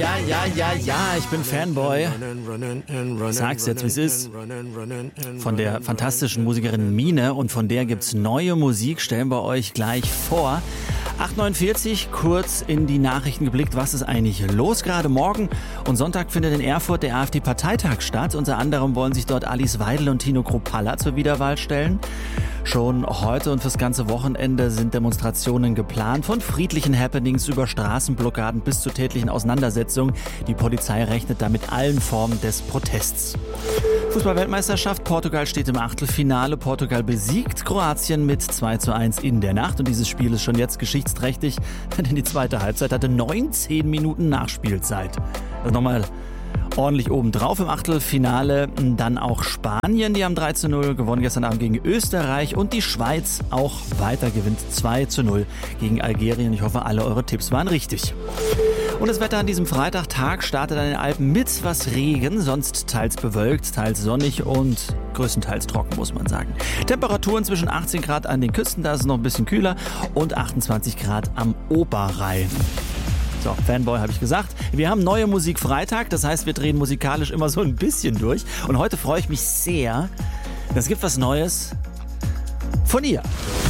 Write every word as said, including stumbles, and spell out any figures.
ja, ja, ja, ja, ich bin Fanboy. Ich sag's jetzt, wie es ist. Von der fantastischen Musikerin Mine und von der gibt's neue Musik, stellen wir euch gleich vor. acht Uhr neunundvierzig, kurz in die Nachrichten geblickt, was ist eigentlich los gerade morgen? Und Sonntag findet in Erfurt der AfD-Parteitag statt. Unter anderem wollen sich dort Alice Weidel und Tino Kruppalla zur Wiederwahl stellen. Schon heute und fürs ganze Wochenende sind Demonstrationen geplant, von friedlichen Happenings über Straßenblockaden bis zu tätlichen Auseinandersetzungen. Die Polizei rechnet da mit allen Formen des Protests. Fußball-Weltmeisterschaft, Portugal steht im Achtelfinale. Portugal besiegt Kroatien mit zwei zu eins in der Nacht. Und dieses Spiel ist schon jetzt geschichtsträchtig, denn die zweite Halbzeit hatte neunzehn Minuten Nachspielzeit. Also nochmal ordentlich obendrauf im Achtelfinale. Dann auch Spanien, die haben drei zu null gewonnen gestern Abend gegen Österreich. Und die Schweiz auch weiter gewinnt zwei zu null gegen Algerien. Ich hoffe, alle eure Tipps waren richtig. Und das Wetter an diesem Freitagtag startet an den Alpen mit was Regen, sonst teils bewölkt, teils sonnig und größtenteils trocken, muss man sagen. Temperaturen zwischen achtzehn Grad an den Küsten, da ist es noch ein bisschen kühler, und achtundzwanzig Grad am Oberrhein. So, Fanboy habe ich gesagt. Wir haben neue Musik Freitag, das heißt, wir drehen musikalisch immer so ein bisschen durch. Und heute freue ich mich sehr, es gibt was Neues von ihr.